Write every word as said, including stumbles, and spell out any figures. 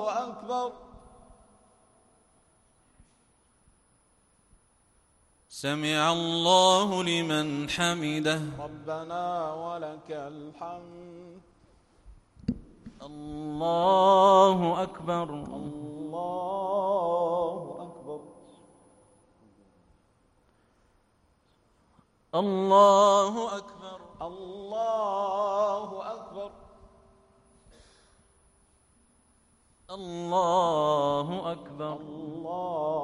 أكبر. سمع الله لمن حمده. ربنا ولك الحمد. الله أكبر. الله أكبر. الله أكبر. الله أكبر. الله أكبر. الله